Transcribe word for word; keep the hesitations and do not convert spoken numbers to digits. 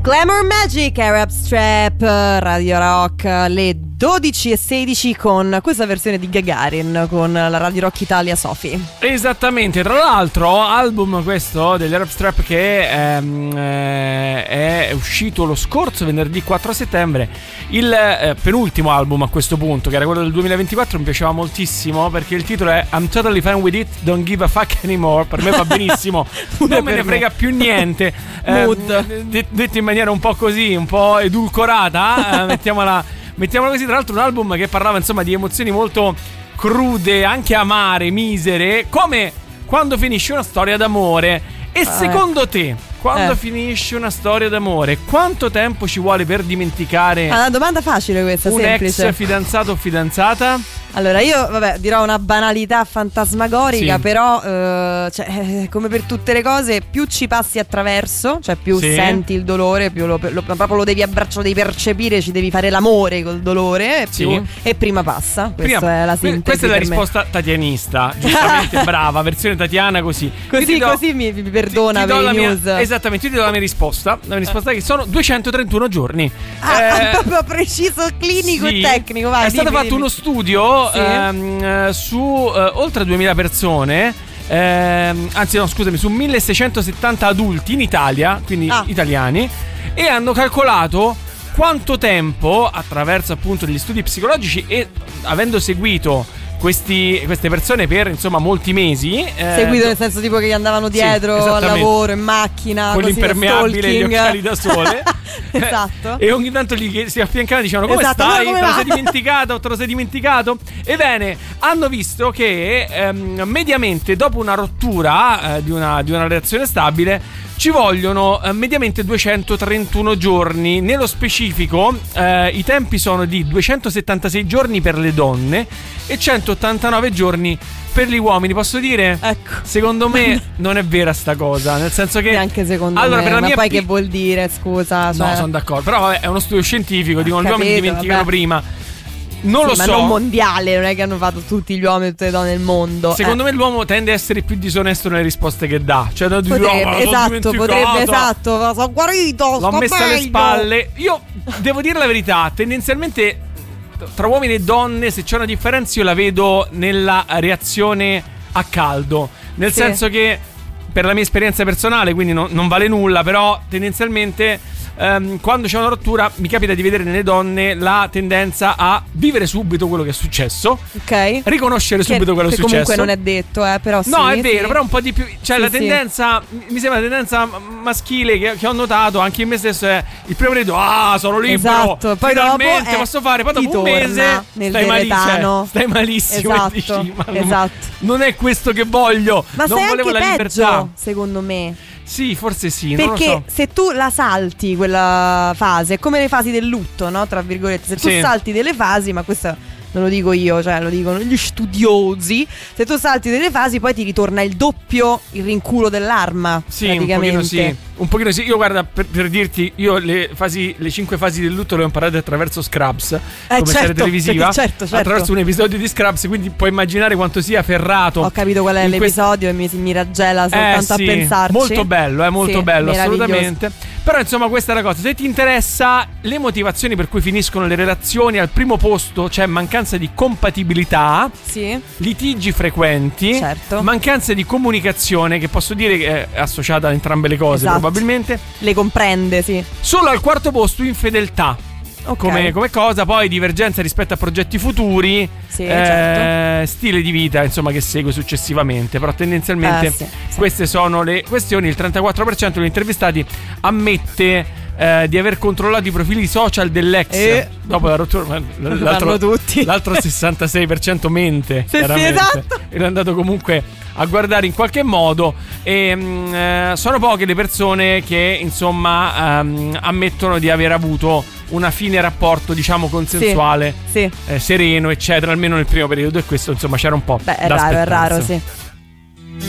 Glamour Magic, Arab Strap, Radio Rock, le dodici e sedici con questa versione di Gagarin con la Radio Rock Italia Sofi. Esattamente, tra l'altro album questo degli Arab Strap che ehm, eh, è uscito lo scorso venerdì quattro settembre, il eh, penultimo album a questo punto, che era quello del duemilaventiquattro, mi piaceva moltissimo perché il titolo è I'm Totally Fine With It, Don't Give a Fuck Anymore. Per me va benissimo, non me ne frega più niente. eh, det- detto in maniera un po' così, un po' edulcorata, eh, mettiamola Mettiamolo così. Tra l'altro un album che parlava insomma di emozioni molto crude, anche amare, misere, come quando finisce una storia d'amore. E ah, secondo te, quando eh. finisce una storia d'amore, quanto tempo ci vuole per dimenticare? Ah, una domanda facile questa, un semplice. ex fidanzato o fidanzata? Allora io, vabbè, dirò una banalità fantasmagorica, sì. però eh, cioè, come per tutte le cose, più ci passi attraverso, cioè più sì. senti il dolore, più lo, lo, proprio lo devi abbracciare, lo devi percepire, ci devi fare l'amore col dolore e, più, sì. e prima passa. Questa prima, è la sintesi. Questa è la per risposta me. Tatianista, giustamente brava, versione Tatiana così. Così, do, così mi, mi perdona ti, ti per i mia, news. Esattamente, io ti do la mia risposta. La mia risposta è che sono duecentotrentuno giorni. Ah, eh, proprio preciso, clinico sì, e tecnico. Vai, è dimmi, stato fatto dimmi. uno studio sì. ehm, su eh, oltre duemila persone, ehm, anzi no scusami, su milleseicentosettanta adulti in Italia, quindi ah. italiani, e hanno calcolato quanto tempo, attraverso appunto degli studi psicologici e avendo seguito questi, queste persone per insomma molti mesi, eh, seguito nel senso tipo che gli andavano dietro sì, al lavoro, in macchina, con così, l'impermeabile e gli occhiali da sole. Esatto. E ogni tanto gli si affiancavano e dicevano come esatto, stai? come te lo va? sei dimenticato? Te lo sei dimenticato? Ebbene, hanno visto che ehm, mediamente dopo una rottura eh, di, una, di una relazione stabile ci vogliono eh, mediamente duecentotrentuno giorni. Nello specifico eh, i tempi sono di duecentosettantasei giorni per le donne e centottantanove giorni per gli uomini. Posso dire? Ecco. Secondo me non è vera sta cosa, nel senso che neanche secondo allora, me. Per la ma mia poi pi- che vuol dire, scusa? Cioè... No, sono d'accordo. Però vabbè, è uno studio scientifico, dicono gli uomini dimenticano vabbè. prima. Non sì, lo ma so. Ma non mondiale, non è che hanno fatto tutti gli uomini e tutte le donne nel mondo. Secondo eh. me l'uomo tende a essere più disonesto nelle risposte che dà. Cioè da dire, potrebbe, oh, esatto, potrebbe, esatto. Sono guarito, l'ho messa meglio. alle spalle. Io devo dire la verità, tendenzialmente tra uomini e donne, se c'è una differenza io la vedo nella reazione a caldo. Nel sì. senso che, per la mia esperienza personale, quindi non, non vale nulla, però tendenzialmente um, quando c'è una rottura mi capita di vedere nelle donne la tendenza a vivere subito quello che è successo, ok, riconoscere che, subito quello che è successo. Comunque non è detto, eh, però sì, no, è vero, sì. però un po' di più. Cioè sì, la tendenza sì. mi sembra la tendenza maschile che, che ho notato anche in me stesso è il primo periodo, ah sono libero, esatto. Poi finalmente dopo, eh, posso fare. Poi dopo un mese nel stai, mali- cioè, stai malissimo, esatto, e dici, ma non, esatto. non è questo che voglio. Ma non sei volevo anche la peggio, libertà, secondo me. Sì, forse sì. Perché non lo so. se tu la salti quella fase, è come le fasi del lutto, no? Tra virgolette. Se tu sì. salti delle fasi, ma questo non lo dico io, cioè lo dicono gli studiosi. Se tu salti delle fasi, poi ti ritorna il doppio il rinculo dell'arma. Sì, praticamente. un pochino sì. Un pochino sì. Io guarda, per, per dirti, io le fasi, le cinque fasi del lutto le ho imparate attraverso Scrubs, eh, come certo, serie televisiva, certo, certo. attraverso un episodio di Scrubs, quindi puoi immaginare quanto sia ferrato. Ho capito qual è l'episodio quest... e mi, mi raggela soltanto eh, sì. a pensarci. Molto bello, è eh, molto sì, bello, assolutamente. Però insomma questa è la cosa. Se ti interessa le motivazioni per cui finiscono le relazioni, al primo posto c'è mancanza di compatibilità, sì. litigi frequenti, certo. mancanza di comunicazione, che posso dire che è associata a entrambe le cose, esatto. probabilmente. Le comprende, sì. Solo al quarto posto infedeltà. Okay. Come, come cosa, poi divergenza rispetto a progetti futuri, sì, eh, certo. stile di vita, insomma, che segue successivamente. Però tendenzialmente eh, sì, sì. queste sono le questioni. Il trentaquattro per cento degli intervistati ammette eh, di aver controllato i profili social dell'ex e... dopo la rottura. L'altro, tutti. l'altro sessantasei per cento mente, sì, chiaramente. Sì, esatto. E l'è andato comunque a guardare in qualche modo. E mh, eh, sono poche le persone che insomma um, ammettono di aver avuto una fine rapporto, diciamo, consensuale, sì, sì. Eh, sereno, eccetera, almeno nel primo periodo. E questo insomma c'era un po'. Beh, è da raro, è aspettarsi. raro, sì.